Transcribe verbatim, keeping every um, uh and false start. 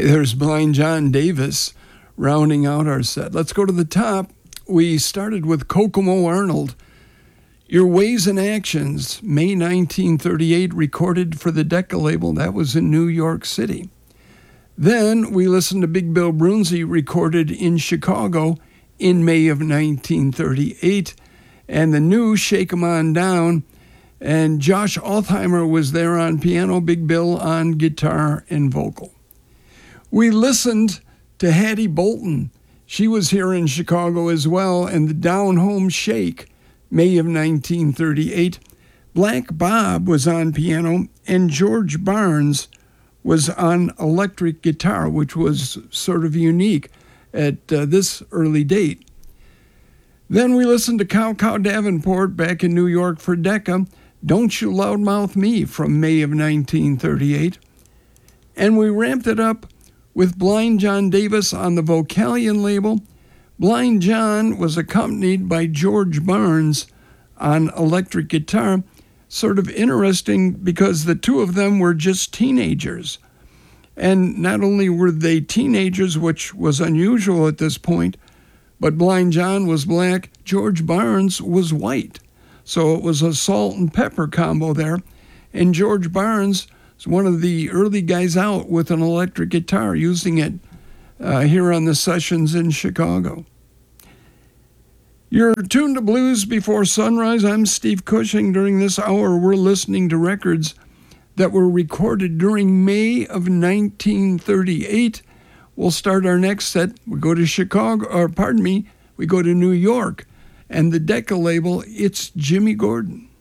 there's Blind John Davis rounding out our set. Let's go to the top. We started with Kokomo Arnold. Your Ways and Actions, May nineteen thirty-eight, recorded for the Decca label. That was in New York City. Then we listened to Big Bill Broonzy, recorded in Chicago in May of nineteen thirty-eight. And the new Shake 'Em On Down. And Josh Altheimer was there on piano, Big Bill on guitar and vocal. We listened to Hattie Bolton. She was here in Chicago as well, and the Down Home Shake, May of nineteen thirty-eight. Black Bob was on piano, and George Barnes was on electric guitar, which was sort of unique at uh, this early date. Then we listened to Cow Cow Davenport back in New York for Decca, Don't You Loudmouth Me from May of nineteen thirty-eight. And we ramped it up with Blind John Davis on the Vocalion label. Blind John was accompanied by George Barnes on electric guitar. Sort of interesting because the two of them were just teenagers. And not only were they teenagers, which was unusual at this point, but Blind John was black, George Barnes was white. So it was a salt and pepper combo there. And George Barnes is one of the early guys out with an electric guitar, using it uh, here on the sessions in Chicago. You're tuned to Blues Before Sunrise. I'm Steve Cushing. During this hour, we're listening to records that were recorded during May of nineteen thirty-eight. We'll start our next set. We go to Chicago, or pardon me, we go to New York, and the Decca label, it's Jimmy Gordon.